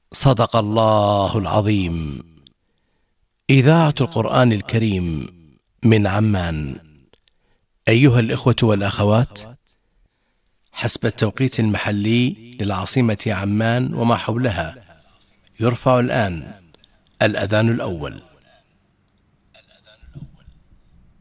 صدق الله العظيم. إذاعة القرآن الكريم من عمان. أيها الإخوة والأخوات، حسب التوقيت المحلي للعاصمة عمان وما حولها، يرفع الآن الأذان الأول.